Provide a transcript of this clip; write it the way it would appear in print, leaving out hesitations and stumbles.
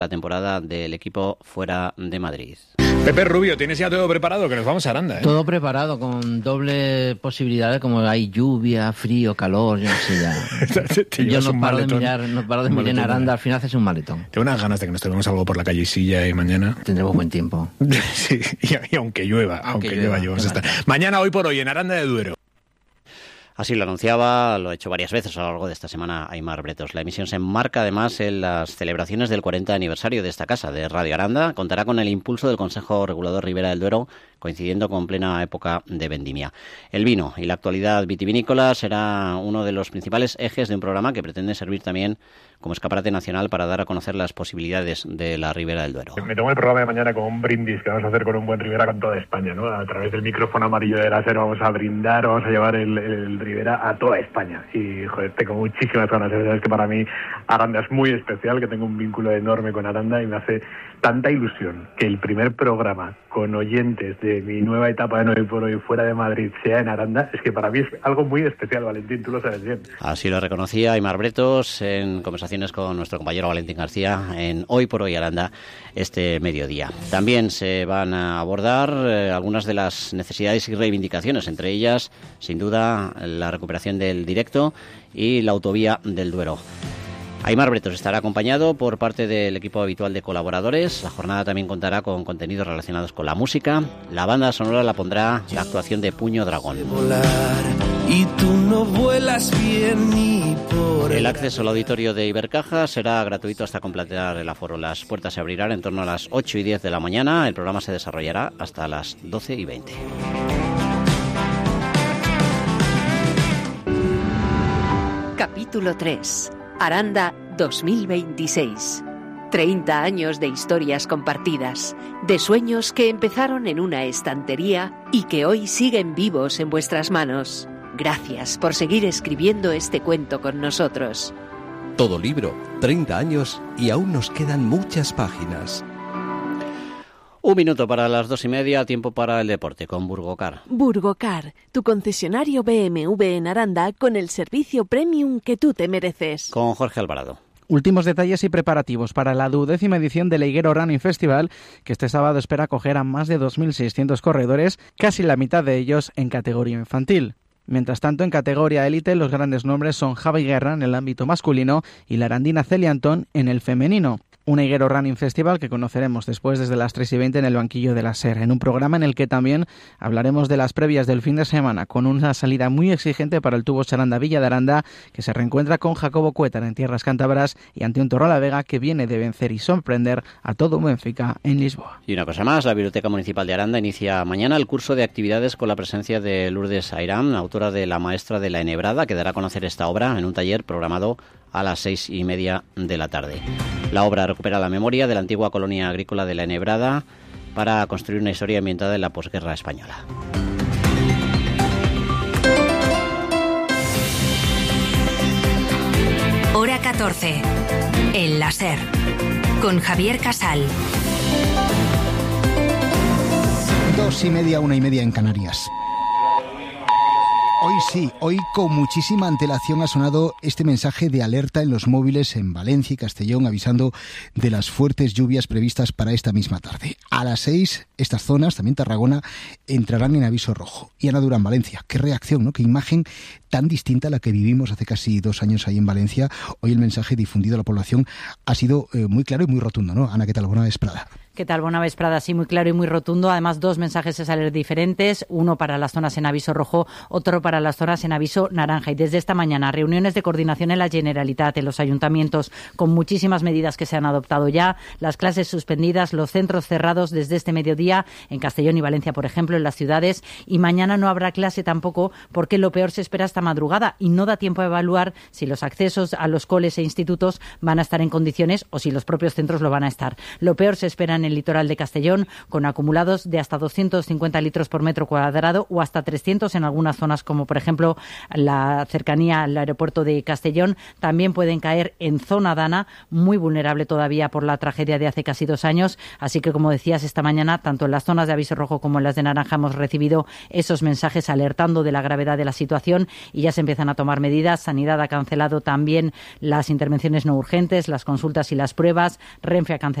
la temporada del equipo fuera de Madrid. Pepe Rubio, ¿tienes ya todo preparado? Que nos vamos a Aranda, ¿eh? Todo preparado, con doble posibilidad, como hay lluvia, frío, calor, yo no sé ya. Yo no paro de mirar en Aranda, al final haces un maletón. Tengo unas ganas de que nos tomemos algo por la calle Silla y mañana. Tendremos buen tiempo. Sí, y aunque llueva, vamos a estar. Mañana, hoy por hoy, en Aranda de Duero. Así lo anunciaba, lo ha hecho varias veces a lo largo de esta semana Aimar Bretos. La emisión se enmarca además en las celebraciones del 40 aniversario de esta casa, de Radio Aranda. Contará con el impulso del Consejo Regulador Ribera del Duero, coincidiendo con plena época de vendimia. El vino y la actualidad vitivinícola será uno de los principales ejes de un programa que pretende servir también como escaparate nacional para dar a conocer las posibilidades de la Ribera del Duero. Me tomo el programa de mañana con un brindis que vamos a hacer con un buen Ribera con toda España, ¿no? A través del micrófono amarillo de láser vamos a brindar, vamos a llevar el Ribera a toda España. Y, joder, tengo muchísimas ganas. Sabes que para mí Aranda es muy especial, que tengo un vínculo enorme con Aranda y me hace tanta ilusión que el primer programa con oyentes de mi nueva etapa de Hoy por Hoy fuera de Madrid sea en Aranda. Es que para mí es algo muy especial, Valentín, tú lo sabes bien. Así lo reconocía Aimar Bretos en conversaciones con nuestro compañero Valentín García en Hoy por Hoy Aranda este mediodía. También se van a abordar algunas de las necesidades y reivindicaciones, entre ellas, sin duda, la recuperación del directo y la autovía del Duero. Aimar Bretos estará acompañado por parte del equipo habitual de colaboradores. La jornada también contará con contenidos relacionados con la música. La banda sonora la pondrá la actuación de Puño Dragón. Y tú no vuelas bien ni por el acceso al auditorio de Ibercaja será gratuito hasta completar el aforo. Las puertas se abrirán en torno a las 8 y 10 de la mañana. El programa se desarrollará hasta las 12 y 20. Capítulo 3. Aranda 2026. 30 años de historias compartidas, de sueños que empezaron en una estantería y que hoy siguen vivos en vuestras manos. Gracias por seguir escribiendo este cuento con nosotros. Todo libro, 30 años y aún nos quedan muchas páginas. Un minuto para las 2:30, tiempo para el deporte con Burgocar. Burgocar, tu concesionario BMW en Aranda con el servicio premium que tú te mereces. Con Jorge Alvarado. Últimos detalles y preparativos para la 12ª edición del Higuero Running Festival, que este sábado espera acoger a más de 2.600 corredores, casi la mitad de ellos en categoría infantil. Mientras tanto, en categoría élite, los grandes nombres son Javi Guerra en el ámbito masculino y la arandina Celia Antón en el femenino. Un Higuero Running Festival que conoceremos después desde las 3:20 en el banquillo de la SER, en un programa en el que también hablaremos de las previas del fin de semana, con una salida muy exigente para el Tubos Aranda Villa de Aranda, que se reencuentra con Jacobo Cuétar en tierras cántabras y ante un Torrelavega que viene de vencer y sorprender a todo un Benfica en Lisboa. Y una cosa más, la Biblioteca Municipal de Aranda inicia mañana el curso de actividades con la presencia de Lourdes Airán, autora de La Maestra de la Enhebrada, que dará a conocer esta obra en un taller programado a las 6:30 de la tarde. La obra recupera la memoria de la antigua colonia agrícola de la Enhebrada para construir una historia ambientada en la posguerra española. Hora 14. El láser. Con Javier Casal. 2:30, 1:30 en Canarias. Hoy sí, hoy con muchísima antelación ha sonado este mensaje de alerta en los móviles en Valencia y Castellón, avisando de las fuertes lluvias previstas para esta misma tarde. A las 6, estas zonas, también Tarragona, entrarán en aviso rojo. Y Ana Durán, Valencia, qué reacción, ¿no? Qué imagen tan distinta a la que vivimos hace casi 2 años ahí en Valencia. Hoy el mensaje difundido a la población ha sido muy claro y muy rotundo, ¿no? Ana, ¿qué tal? Buena vesprada. ¿Qué tal? Buena vesprada, sí, muy claro y muy rotundo. Además, 2 mensajes de alerta diferentes, uno para las zonas en aviso rojo, otro para las zonas en aviso naranja. Y desde esta mañana, reuniones de coordinación en la Generalitat, en los ayuntamientos, con muchísimas medidas que se han adoptado ya, las clases suspendidas, los centros cerrados desde este mediodía, en Castellón y Valencia, por ejemplo, en las ciudades. Y mañana no habrá clase tampoco, porque lo peor se espera esta madrugada y no da tiempo a evaluar si los accesos a los coles e institutos van a estar en condiciones o si los propios centros lo van a estar. Lo peor se espera en el litoral de Castellón, con acumulados de hasta 250 litros por metro cuadrado o hasta 300 en algunas zonas, como por ejemplo la cercanía al aeropuerto de Castellón. También pueden caer en zona Dana, muy vulnerable todavía por la tragedia de hace casi 2 años. Así que, como decías, esta mañana, tanto en las zonas de aviso rojo como en las de naranja, hemos recibido esos mensajes alertando de la gravedad de la situación y ya se empiezan a tomar medidas. Sanidad ha cancelado también las intervenciones no urgentes, las consultas y las pruebas. Renfe ha cancelado